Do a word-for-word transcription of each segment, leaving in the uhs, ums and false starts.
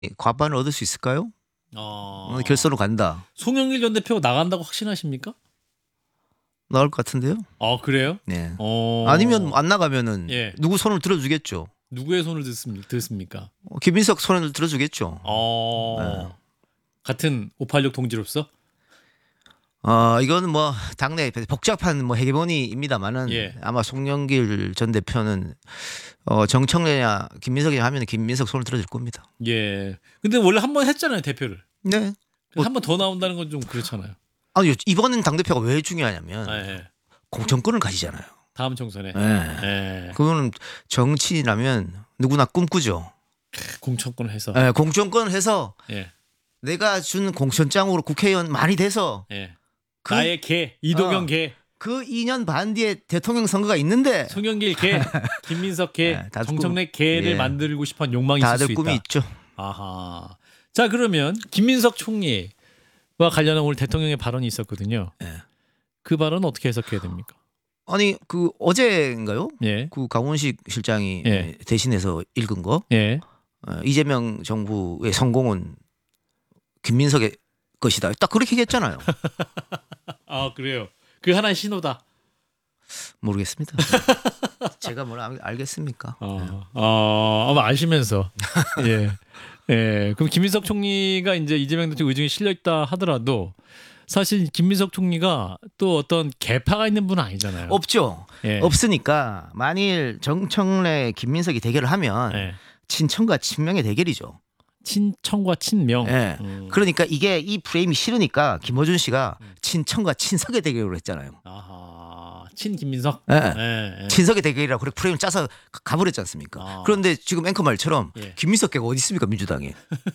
과반을 얻을 수 있을까요? 어... 어, 결선으로 간다. 송영길 전 대표가 나간다고 확신하십니까? 나올 것 같은데요? 아 그래요? 네. 어... 아니면 안 나가면은 예. 누구 손을 들어주겠죠. 누구의 손을 듣습니까? 듣습니까? 어, 김민석 손을 들어주겠죠. 어... 네. 같은 오팔육 동지로서? 어 이거는 뭐 당내 복잡한 뭐 헤게모니입니다만은 예. 아마 송영길 전 대표는 어 정청래냐 김민석이 하면 김민석 손을 들어줄 겁니다. 예. 근데 원래 한 번 했잖아요 대표를. 네. 뭐, 한 번 더 나온다는 건 좀 그렇잖아요. 아니 이번엔 당 대표가 왜 중요하냐면 아, 예. 공천권을 가지잖아요. 다음 총선에. 네. 예. 그거는 정치인이라면 누구나 꿈꾸죠. 공천권을 해서. 네, 공천권을 해서 예. 내가 준 공천장으로 국회의원 많이 돼서 예. 그, 나의 개 이동영 어, 개. 그 이 년 반 뒤에 대통령 선거가 있는데 송영길 개, 김민석 개, 네, 다들 정청래 꿈- 개를 예. 만들고 싶은 욕망이 있을 수 다들 있다. 꿈이 있죠. 아하. 자 그러면 김민석 총리와 관련한 오늘 대통령의 발언이 있었거든요. 예. 그 발언 어떻게 해석해야 됩니까? 아니 그 어제인가요? 예. 그 강원식 실장이 예. 대신해서 읽은 거 예. 어, 이재명 정부의 성공은 김민석의 것이다. 딱 그렇게 얘기했잖아요. 아 그래요. 그 하나의 신호다. 모르겠습니다. 제가 뭘 알- 알겠습니까? 어, 어, 아마 아시면서. 예. 예. 그럼 김민석 총리가 이제 이재명 대통령 의중이 실려 있다 하더라도 사실 김민석 총리가 또 어떤 개파가 있는 분은 아니잖아요. 없죠. 예. 없으니까 만일 정청래 김민석이 대결을 하면 예. 친청과 친명의 대결이죠. 친청과 친명. 예. 음. 그러니까 이게 이 프레임이 싫으니까 김어준 씨가 친청과 친석의 대결을 했잖아요. 아하. 친 김민석. 예. 예. 예. 친석의 대결이라고 그렇게 프레임 짜서 가- 가버렸지 않습니까? 아. 그런데 지금 앵커 말처럼 예. 김민석계가 어디 있습니까 민주당에?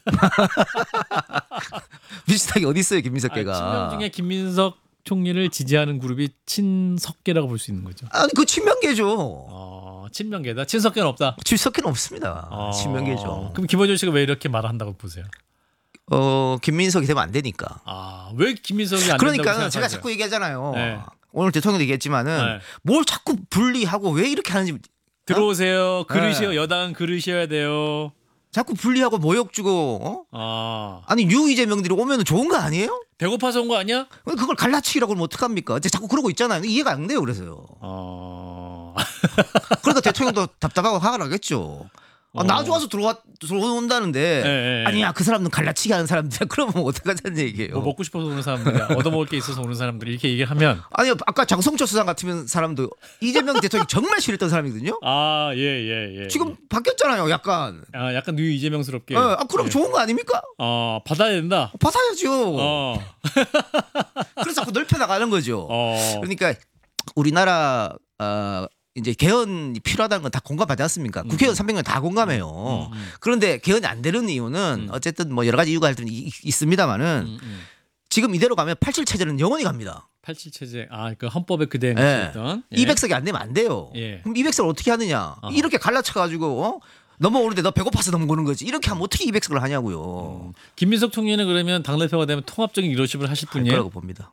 민주당이 어디 있어요 김민석계가? 아, 친명 중에 김민석 총리를 지지하는 그룹이 친석계라고 볼 수 있는 거죠. 아니 그 친명계죠. 어, 친명계다. 친석계는 없다. 친석계는 없습니다. 어, 친명계죠. 그럼 김어준 씨가 왜 이렇게 말한다고 보세요? 어 김민석이 되면 안 되니까. 아, 왜 김민석이 안 된다고 그러니까 생각하세요? 제가 자꾸 얘기하잖아요. 네. 오늘 대통령도 얘기했지만은 네. 뭘 자꾸 분리하고 왜 이렇게 하는지 들어오세요. 그릇이요. 네. 여당은 그릇이어야 돼요. 자꾸 분리하고 모욕 주고 어? 아, 아니 유이재명들이 오면 좋은 거 아니에요? 배고파서 온 거 아니야? 그걸 갈라치기라고 하면 어떡합니까? 자꾸 그러고 있잖아요. 이해가 안 돼요. 그래서요. 어, 그러니까 대통령도 답답하고 화가 나겠죠. 아, 나 어. 좋아서 들어와 들어온다는데 예, 예. 아니야 그 사람은 갈라치기 하는 사람들이야. 그러면 어떡하자는 얘기예요. 뭐 먹고 싶어서 오는 사람들이야. 얻어먹을 게 있어서 오는 사람들 이렇게 얘기를 하면 아니요 아까 장성철 수상 같으면 사람도 이재명 대통령이 정말 싫었던 사람이거든요. 아, 예, 예, 예. 지금 바뀌었잖아요. 약간. 아, 약간 뉴 이재명스럽게. 예, 아 그럼 예. 좋은 거 아닙니까? 어, 받아야 된다. 받아야죠. 어, 그래서 자꾸 넓혀 나가는 거죠. 어, 그러니까 우리나라 어, 이제 개헌이 필요하다는 건 다 공감하지 않습니까? 음. 국회의원 삼백 명 다 공감해요. 음, 음. 그런데 개헌이 안 되는 이유는 음. 어쨌든 뭐 여러 가지 이유가 있- 있습니다만은 음, 음. 지금 이대로 가면 팔십칠 체제는 영원히 갑니다. 팔십칠 체제. 아, 그 헌법에 그대로 예. 있던 이백 석이 안 되면 안 돼요. 예. 그럼 이백 석을 어떻게 하느냐? 어허. 이렇게 갈라쳐가지고 어? 넘어오는데 너 배고파서 넘어오는 거지. 이렇게 하면 어떻게 이백 석을 하냐고요. 김민석 총리는 그러면 당대표가 되면 통합적인 리더십을 하실 할 분이에요? 거라고 봅니다.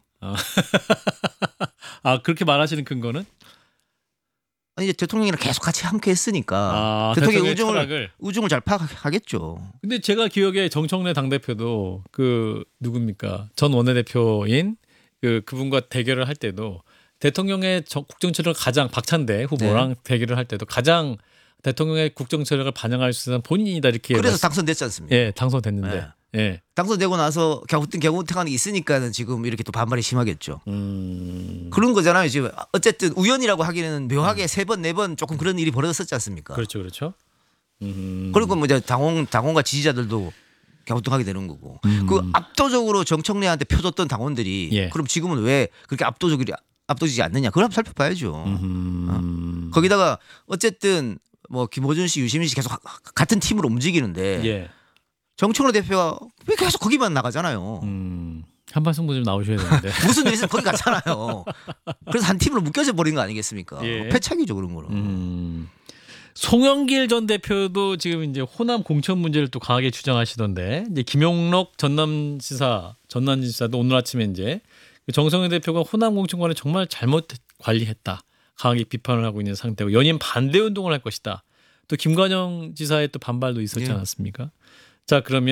아, 그렇게 말하시는 근거는? 아니, 이제 대통령이랑 계속 같이 함께 했으니까 아, 대통령의 대통령의 우중을 철학을. 우중을 잘 파악하겠죠. 근데 제가 기억에 정청래 당대표도 그 누굽니까? 전 원내대표인 그 그분과 대결을 할 때도 대통령의 정- 국정철학을 가장 박찬대 후보랑 네. 대결을 할 때도 가장 대통령의 국정철학을 반영할 수 있는 본인이다 이렇게 그래서 말씀- 당선됐지 않습니까? 예, 당선됐는데. 예. 당선되고 나서 갸우뚱 갸우뚱한 게 있으니까는 지금 이렇게 또 반발이 심하겠죠. 음. 그런 거잖아요. 지금 어쨌든 우연이라고 하기에는 묘하게 세 번 네 번 조금 그런 일이 벌어졌었지 않습니까? 그렇죠. 그렇죠. 음. 그리고 뭐 이제 당원 당원과 지지자들도 갸우뚱하게 되는 거고. 음. 그 압도적으로 정청래한테 펴줬던 당원들이 예. 그럼 지금은 왜 그렇게 압도적이 압도지지 않느냐? 그걸 한번 살펴봐야죠. 음. 거기다가 어쨌든 뭐 김호준 씨, 유시민 씨 계속 가- 같은 팀으로 움직이는데 예. 정청래 대표가 왜 계속 거기만 나가잖아요. 음. 한판 승부 좀 나오셔야 되는데. 무슨 일 있으면 거기 갔잖아요. 그래서 한 팀으로 묶여져 버린 거 아니겠습니까? 예. 패착이죠 그런 거는. 음. 송영길 전 대표도 지금 이제 호남 공천 문제를 또 강하게 주장하시던데 이제 김용록 전남지사 전남지사도 오늘 아침에 이제 정성현 대표가 호남 공천관을 정말 잘못 관리했다 강하게 비판을 하고 있는 상태고 연임 반대 운동을 할 것이다. 또 김관영 지사의 또 반발도 있었지 예. 않았습니까? 자, 그러면